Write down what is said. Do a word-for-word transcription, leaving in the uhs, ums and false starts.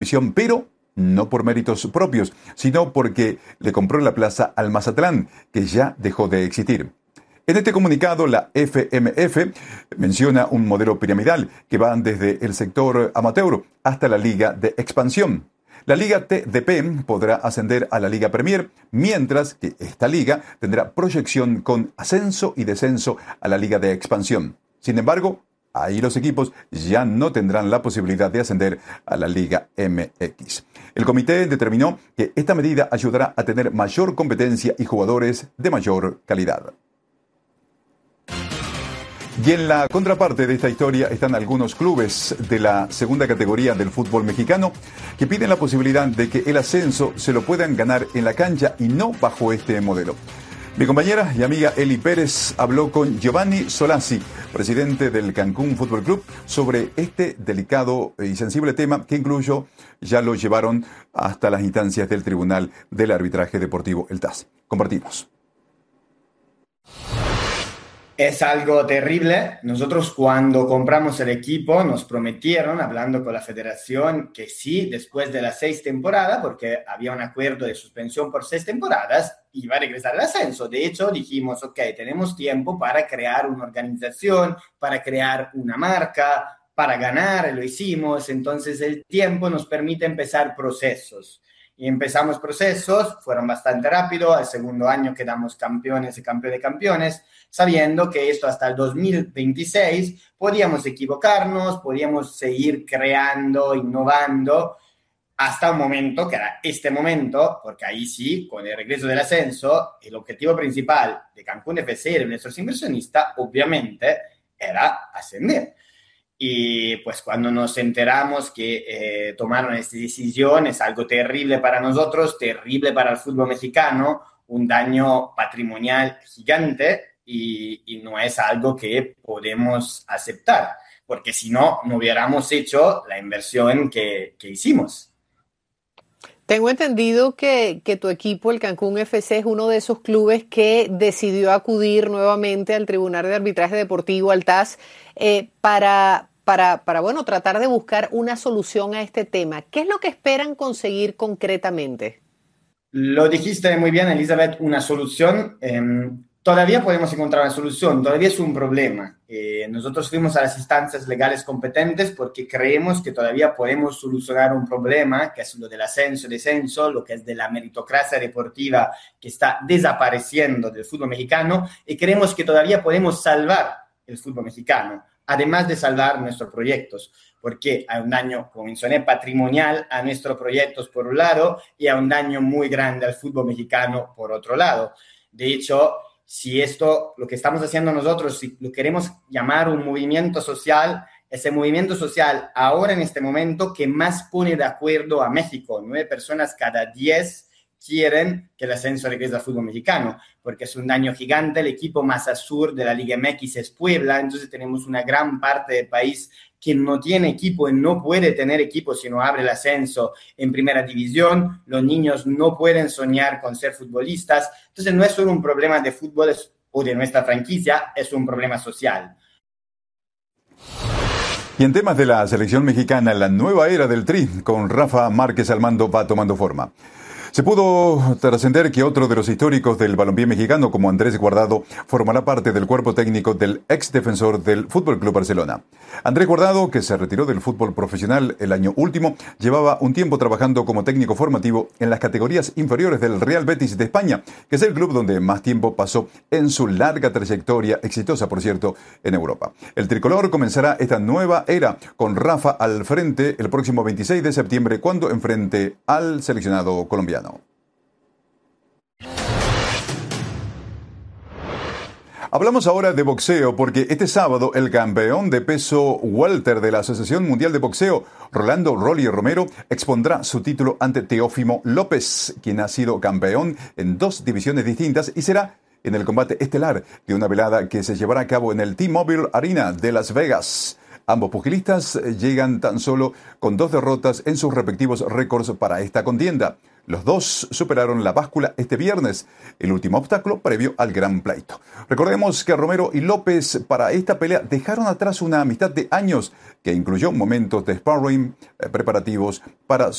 división, pero no por méritos propios, sino porque le compró la plaza al Mazatlán, que ya dejó de existir. En este comunicado, la F M F menciona un modelo piramidal que va desde el sector amateur hasta la Liga de Expansión. La Liga T D P podrá ascender a la Liga Premier, mientras que esta liga tendrá proyección con ascenso y descenso a la Liga de Expansión. Sin embargo, ahí los equipos ya no tendrán la posibilidad de ascender a la Liga M X. El comité determinó que esta medida ayudará a tener mayor competencia y jugadores de mayor calidad. Y en la contraparte de esta historia están algunos clubes de la segunda categoría del fútbol mexicano que piden la posibilidad de que el ascenso se lo puedan ganar en la cancha y no bajo este modelo. Mi compañera y amiga Eli Pérez habló con Giovanni Solazzi, presidente del Cancún Fútbol Club, sobre este delicado y sensible tema que incluso ya lo llevaron hasta las instancias del Tribunal del Arbitraje Deportivo, el T A S. Compartimos. Es algo terrible. Nosotros cuando compramos el equipo nos prometieron, hablando con la federación, que sí, después de las seis temporadas, porque había un acuerdo de suspensión por seis temporadas, iba a regresar al ascenso. De hecho, dijimos, ok, tenemos tiempo para crear una organización, para crear una marca, para ganar, lo hicimos. Entonces el tiempo nos permite empezar procesos. Y empezamos procesos, fueron bastante rápido, al segundo año quedamos campeones y campeón de campeones, sabiendo que esto hasta el dos mil veintiséis podíamos equivocarnos, podíamos seguir creando, innovando, hasta un momento, que era este momento, porque ahí sí, con el regreso del ascenso, el objetivo principal de Cancún F C y de nuestros inversionistas, obviamente, era ascender. Y pues cuando nos enteramos que eh, tomaron esta decisión, es algo terrible para nosotros, terrible para el fútbol mexicano, un daño patrimonial gigante y, y no es algo que podemos aceptar, porque si no, no hubiéramos hecho la inversión que, que hicimos. Tengo entendido que, que tu equipo, el Cancún F C, es uno de esos clubes que decidió acudir nuevamente al Tribunal de Arbitraje Deportivo, al T A S, eh, para... Para, para, bueno, tratar de buscar una solución a este tema. ¿Qué es lo que esperan conseguir concretamente? Lo dijiste muy bien, Elizabeth, una solución. Eh, todavía podemos encontrar una solución, todavía es un problema. Eh, nosotros fuimos a las instancias legales competentes porque creemos que todavía podemos solucionar un problema, que es lo del ascenso y descenso, lo que es de la meritocracia deportiva que está desapareciendo del fútbol mexicano, y creemos que todavía podemos salvar el fútbol mexicano, además de salvar nuestros proyectos, porque hay un daño, como mencioné, patrimonial a nuestros proyectos por un lado y hay un daño muy grande al fútbol mexicano por otro lado. De hecho, si esto, lo que estamos haciendo nosotros, si lo queremos llamar un movimiento social, ese movimiento social ahora en este momento que más pone de acuerdo a México, nueve personas cada diez quieren que el ascenso regrese al fútbol mexicano, porque es un daño gigante. El equipo más al sur de la Liga M X es Puebla, entonces tenemos una gran parte del país que no tiene equipo y no puede tener equipo si no abre el ascenso en primera división. Los niños no pueden soñar con ser futbolistas. Entonces no es solo un problema de fútbol o de nuestra franquicia, es un problema social. Y en temas de la selección mexicana, la nueva era del Tri, con Rafa Márquez al mando, va tomando forma. Se pudo trascender que otro de los históricos del balompié mexicano, como Andrés Guardado, formará parte del cuerpo técnico del ex defensor del Fútbol Club Barcelona. Andrés Guardado, que se retiró del fútbol profesional el año último, llevaba un tiempo trabajando como técnico formativo en las categorías inferiores del Real Betis de España, que es el club donde más tiempo pasó en su larga trayectoria, exitosa por cierto, en Europa. El tricolor comenzará esta nueva era con Rafa al frente el próximo veintiséis de septiembre, cuando enfrente al seleccionado colombiano. Hablamos ahora de boxeo porque este sábado el campeón de peso welter de la Asociación Mundial de Boxeo, Rolando Rolly Romero, expondrá su título ante Teófimo López, quien ha sido campeón en dos divisiones distintas, y será en el combate estelar de una velada que se llevará a cabo en el T-Mobile Arena de Las Vegas. Ambos pugilistas llegan tan solo con dos derrotas en sus respectivos récords para esta contienda. Los dos superaron la báscula este viernes, el último obstáculo previo al gran pleito. Recordemos que Romero y López para esta pelea dejaron atrás una amistad de años que incluyó momentos de sparring eh, preparativos para